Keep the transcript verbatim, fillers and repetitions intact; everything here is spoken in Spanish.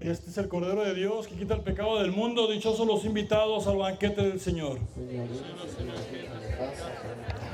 Este es el Cordero de Dios que quita el pecado del mundo. Dichosos los invitados al banquete del Señor.